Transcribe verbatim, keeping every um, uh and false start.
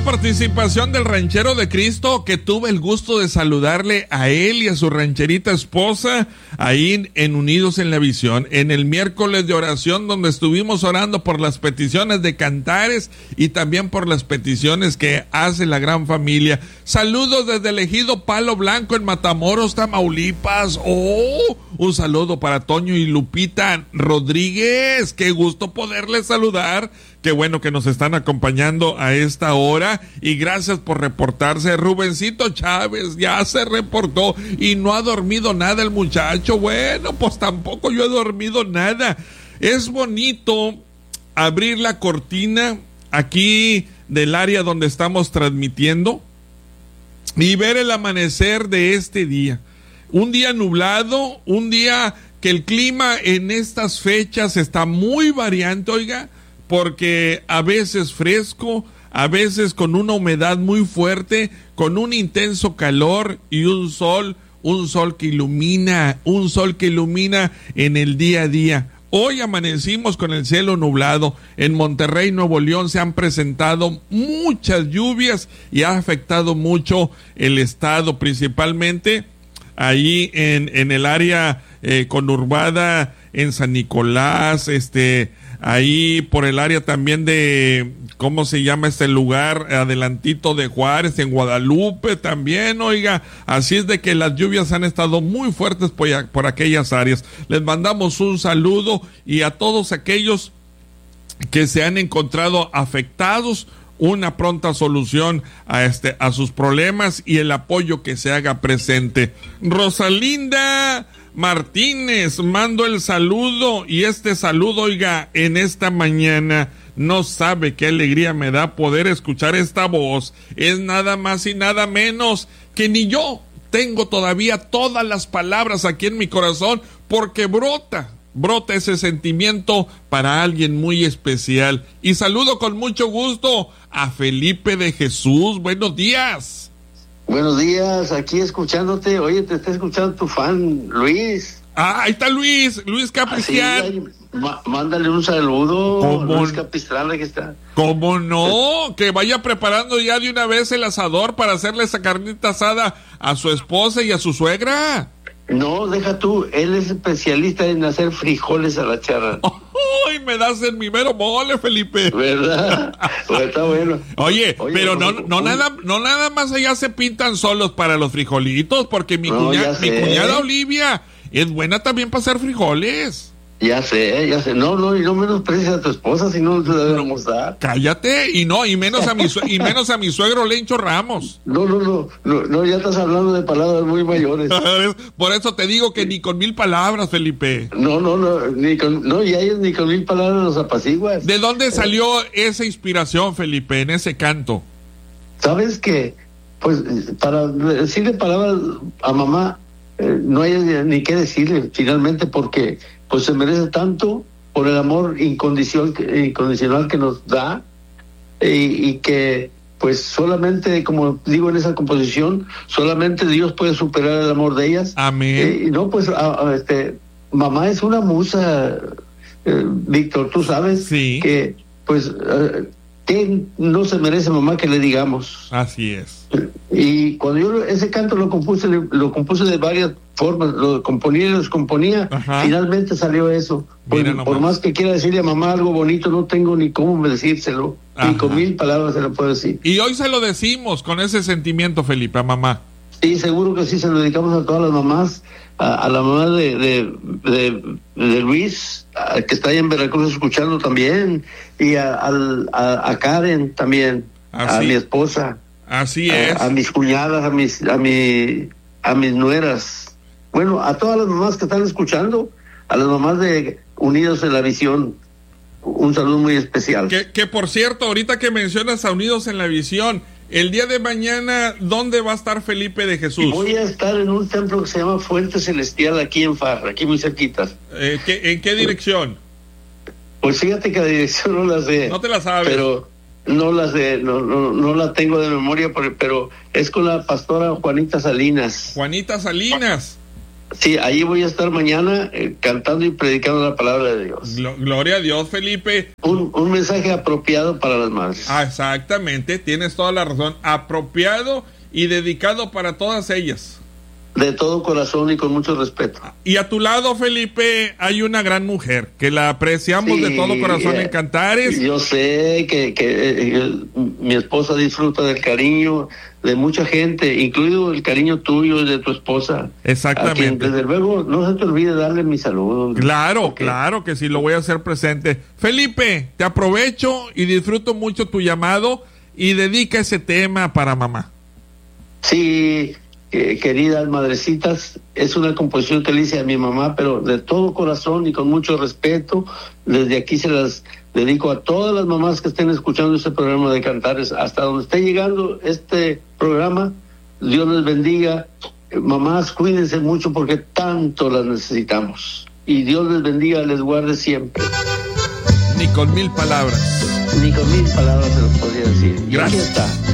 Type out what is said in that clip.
participación del ranchero de Cristo, que tuve el gusto de saludarle a él y a su rancherita esposa ahí en Unidos en la Visión, en el miércoles de oración, donde estuvimos orando por las peticiones de Cantares y también por las peticiones que hace la gran familia. Saludos desde el ejido Palo Blanco en Matamoros, Tamaulipas. Oh, un saludo para Toño y Lupita Rodríguez. Qué gusto poderles saludar. Qué bueno que nos están acompañando a esta hora y gracias por reportarse. Rubencito Chávez ya se reportó y no ha dormido nada el muchacho. Bueno, pues tampoco yo he dormido nada. Es bonito abrir la cortina aquí del área donde estamos transmitiendo y ver el amanecer de este día. Un día nublado, un día que el clima en estas fechas está muy variante, oiga, porque a veces fresco, a veces con una humedad muy fuerte, con un intenso calor y un sol, un sol que ilumina, un sol que ilumina en el día a día. Hoy amanecimos con el cielo nublado. En Monterrey, Nuevo León, se han presentado muchas lluvias y ha afectado mucho el estado, principalmente ahí en, en el área eh, conurbada, en San Nicolás, este... ahí por el área también de, ¿cómo se llama este lugar? Adelantito de Juárez, en Guadalupe también, oiga. Así es de que las lluvias han estado muy fuertes por, por aquellas áreas. Les mandamos un saludo y a todos aquellos que se han encontrado afectados, una pronta solución a este, a sus problemas y el apoyo que se haga presente. Rosalinda Martínez, mando el saludo y este saludo, oiga, en esta mañana, no sabe qué alegría me da poder escuchar esta voz. Es nada más y nada menos que ni yo tengo todavía todas las palabras aquí en mi corazón, porque brota, brota ese sentimiento para alguien muy especial. Y saludo con mucho gusto a Felipe de Jesús. Buenos días. Buenos días, aquí escuchándote. Oye, te está escuchando tu fan, Luis. Ah, ahí está Luis, Luis Capistrán. Sí, má- mándale un saludo, ¿Cómo? Luis Capistrán, aquí está. ¿Cómo no? Que vaya preparando ya de una vez el asador para hacerle esa carnita asada a su esposa y a su suegra. No, deja tú, él es especialista en hacer frijoles a la charra. ¡Ay, me das el mi mero mole, Felipe! ¿Verdad? Pues está bueno. Oye, Oye pero no, pues, no, un... nada, no nada más allá se pintan solos para los frijolitos, porque mi, No, cuña, ya mi sé. cuñada Olivia es buena también para hacer frijoles. Ya sé, ya sé. No, no, y no menosprecies a tu esposa, si no te la debemos dar. Cállate, y no, y menos a mi sue- y menos a mi suegro Lencho Ramos. No, no, no, no, no, ya estás hablando de palabras muy mayores. Por eso te digo que ni con mil palabras, Felipe. No, no, no, ni con, no, y a ellos ni con mil palabras los apaciguas. ¿De dónde salió esa inspiración, Felipe, en ese canto? ¿Sabes qué? Pues para decirle palabras a mamá, eh, no hay ni qué decirle finalmente, porque pues se merece tanto por el amor incondicional, incondicional que nos da, y, y que pues solamente, como digo en esa composición, solamente Dios puede superar el amor de ellas. Amén. Eh, y no, pues a, a, este, mamá es una musa, eh, Víctor, tú sabes Sí. que pues eh, ¿qué no se merece mamá que le digamos? Así es. Y cuando yo ese canto lo compuse, lo compuse de varias formas, lo componía y lo descomponía, Ajá. finalmente salió eso. Por, Mira nomás. por más que quiera decirle a mamá algo bonito, no tengo ni cómo decírselo, Ajá. ni con mil palabras se lo puedo decir. Y hoy se lo decimos con ese sentimiento, Felipe, a mamá. Sí, seguro que sí, se lo dedicamos a todas las mamás, a, a la mamá de, de, de, de Luis, a, que está ahí en Veracruz escuchando también, y a, al- a, a Karen también, a Así. mi esposa. Así es. A, a mis cuñadas, a mis, a mi, a mis nueras, bueno, a todas las mamás que están escuchando, a las mamás de Unidos en la Visión, un saludo muy especial. Que, que por cierto, ahorita que mencionas a Unidos en la Visión, el día de mañana, ¿dónde va a estar Felipe de Jesús? Voy a estar en un templo que se llama Fuente Celestial aquí en Farra, aquí muy cerquita. Eh, ¿qué- ¿En qué dirección? Pues fíjate que la dirección no la sé. No te la sabes. Pero no la sé, no, no, no la tengo de memoria, pero, pero es con la pastora Juanita Salinas. Juanita Salinas. Sí, ahí voy a estar mañana eh, cantando y predicando la palabra de Dios. Glo- Gloria a Dios, Felipe. Un, un mensaje apropiado para las madres. Ah, exactamente, tienes toda la razón. Apropiado y dedicado para todas ellas. De todo corazón y con mucho respeto. Y a tu lado, Felipe, hay una gran mujer que la apreciamos Sí, de todo corazón eh, en Cantares. Yo sé que, que eh, mi esposa disfruta del cariño de mucha gente, incluido el cariño tuyo y de tu esposa. Exactamente. A quien, desde luego, no se te olvide darle mi saludo. Claro, Okay. claro que sí, lo voy a hacer presente. Felipe, te aprovecho y disfruto mucho tu llamado y dedica ese tema para mamá. Sí, eh, queridas madrecitas, es una composición que le hice a mi mamá, pero de todo corazón y con mucho respeto. Desde aquí se las dedico a todas las mamás que estén escuchando este programa de Cantares. Hasta donde esté llegando este programa, Dios les bendiga. Eh, Mamás, cuídense mucho porque tanto las necesitamos. Y Dios les bendiga, les guarde siempre. Ni con mil palabras. Ni con mil palabras se los podría decir. Y aquí Gracias. está.